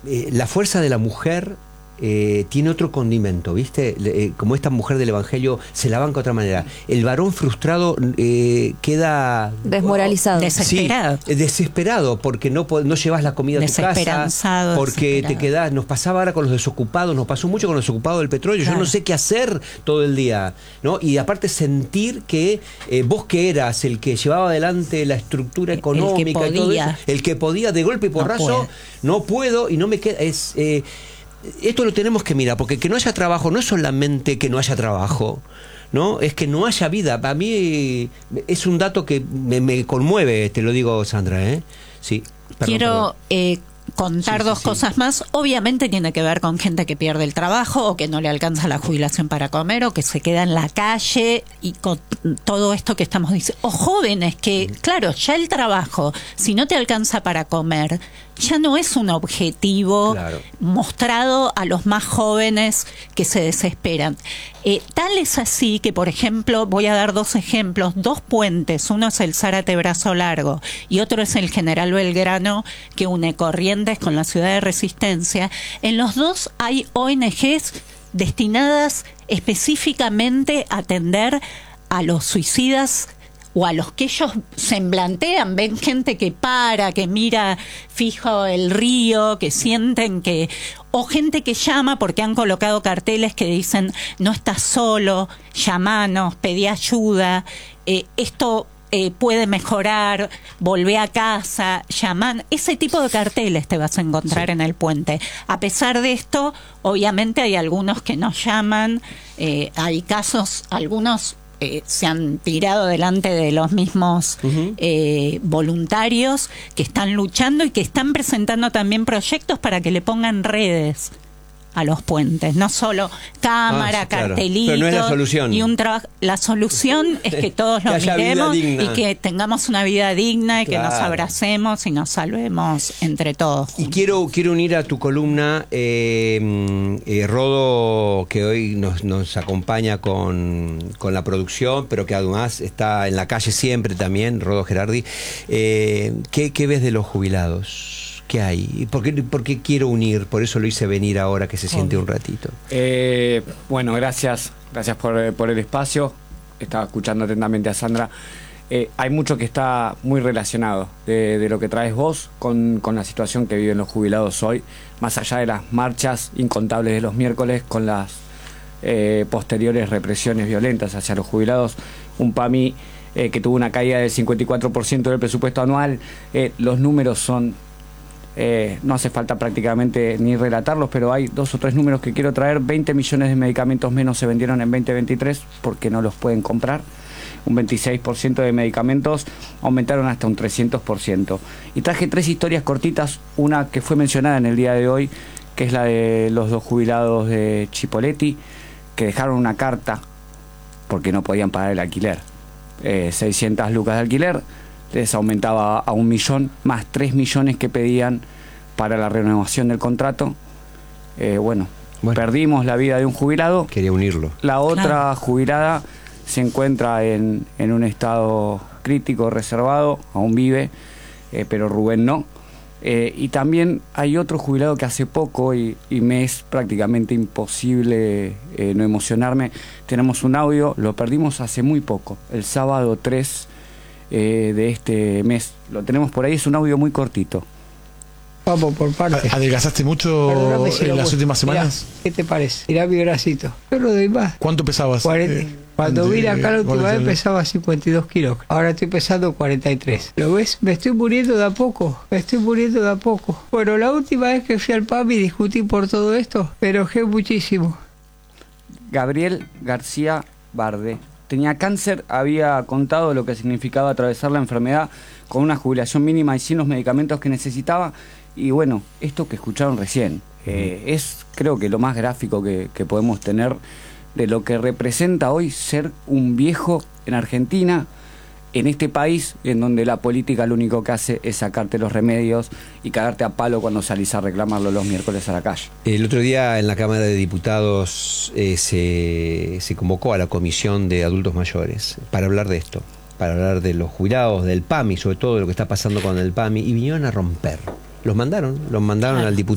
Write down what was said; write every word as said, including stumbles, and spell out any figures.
eh, la fuerza de la mujer eh, tiene otro condimento, ¿viste? Eh, como esta mujer del Evangelio se la banca de otra manera. El varón frustrado eh, queda... desmoralizado. Desesperado. Sí, desesperado, porque no, no llevas la comida a tu casa, porque te quedás... Nos pasaba ahora con los desocupados, nos pasó mucho con los desocupados del petróleo. Claro. Yo no sé qué hacer todo el día, ¿no? Y aparte sentir que eh, vos que eras el que llevaba adelante la estructura económica, el que podía, y todo eso, el que podía de golpe y porrazo, no, no puedo y no me queda... Es, eh, esto lo tenemos que mirar, porque que no haya trabajo no es solamente que no haya trabajo, ¿no? Es que no haya vida. Para mí es un dato que me, me conmueve, te lo digo, Sandra, ¿eh? Sí. Perdón, Quiero eh, contar sí, dos sí, cosas sí. más. Obviamente tiene que ver con gente que pierde el trabajo o que no le alcanza la jubilación para comer o que se queda en la calle y con todo esto que estamos diciendo. O jóvenes que, claro, ya el trabajo, si no te alcanza para comer, ya no es un objetivo claro. mostrado a los más jóvenes que se desesperan. Eh, tal es así que, por ejemplo, voy a dar dos ejemplos, dos puentes, uno es el Zárate Brazo Largo y otro es el General Belgrano, que une Corrientes con la ciudad de Resistencia. En los dos hay O N Ges destinadas específicamente a atender a los suicidas o a los que ellos semblantean, ven gente que para, que mira fijo el río, que sienten que... o gente que llama porque han colocado carteles que dicen no estás solo, llamanos, pedí ayuda, eh, esto eh, puede mejorar, volvé a casa, llaman. Ese tipo de carteles te vas a encontrar sí. en el puente. A pesar de esto, obviamente hay algunos que no llaman, eh, hay casos, algunos... Eh, se han tirado delante de los mismos uh-huh. eh, voluntarios que están luchando y que están presentando también proyectos para que le pongan redes a los puentes, no solo cámara, ah, claro. cartelitos. Pero no es la solución. Y un trabajo. La solución es que todos lo que miremos y que tengamos una vida digna y claro. que nos abracemos y nos salvemos entre todos. Y quiero quiero unir a tu columna eh, eh, Rodo, que hoy nos, nos acompaña con, con la producción, pero que además está en la calle siempre también, Rodo Gerardi. Eh, ¿qué, ¿Qué ves de los jubilados? ¿Qué hay? ¿Por qué, ¿Por qué quiero unir? Por eso lo hice venir ahora que se siente un ratito. Eh, bueno, gracias. Gracias por, por el espacio. Estaba escuchando atentamente a Sandra. Eh, hay mucho que está muy relacionado de, de lo que traes vos con, con la situación que viven los jubilados hoy, más allá de las marchas incontables de los miércoles con las eh, posteriores represiones violentas hacia los jubilados. Un PAMI eh, que tuvo una caída del cincuenta y cuatro por ciento del presupuesto anual. Eh, los números son... Eh, no hace falta prácticamente ni relatarlos, pero hay dos o tres números que quiero traer. veinte millones de medicamentos menos se vendieron en veinte veintitrés porque no los pueden comprar. Un veintiséis por ciento de medicamentos aumentaron hasta un trescientos por ciento. Y traje tres historias cortitas, una que fue mencionada en el día de hoy, que es la de los dos jubilados de Chipoleti, que dejaron una carta porque no podían pagar el alquiler. Eh, seiscientas lucas de alquiler, les aumentaba a un millón, más tres millones que pedían para la renovación del contrato. Eh, bueno, bueno, perdimos la vida de un jubilado. Quería unirlo. La otra claro. jubilada se encuentra en, en un estado crítico, reservado, aún vive, eh, pero Rubén no. Eh, y también hay otro jubilado que hace poco, y, y me es prácticamente imposible eh, no emocionarme, tenemos un audio, lo perdimos hace muy poco, el sábado tres Eh, de este mes. Lo tenemos por ahí, es un audio muy cortito. Vamos por partes. ¿Adelgazaste mucho si en las últimas semanas? Mirá, ¿qué te parece? Mirá mi bracito. Yo no doy más. ¿Cuánto pesabas? cuarenta. Eh, Cuando vine acá la última vez el... pesaba cincuenta y dos kilos. Ahora estoy pesando cuarenta y tres. ¿Lo ves? Me estoy muriendo de a poco. Me estoy muriendo de a poco. Bueno, la última vez que fui al PAMI discutí por todo esto, me enojé muchísimo. Gabriel García Barde tenía cáncer, había contado lo que significaba atravesar la enfermedad con una jubilación mínima y sin los medicamentos que necesitaba. Y bueno, esto que escucharon recién, eh, es creo que lo más gráfico que, que podemos tener de lo que representa hoy ser un viejo en Argentina, en este país en donde la política lo único que hace es sacarte los remedios y cagarte a palo cuando salís a reclamarlo los miércoles a la calle. El otro día en la Cámara de Diputados eh, se, se convocó a la Comisión de Adultos Mayores para hablar de esto, para hablar de los jubilados, del PAMI, sobre todo de lo que está pasando con el PAMI, y vinieron a romper. Los mandaron, los mandaron al diputado.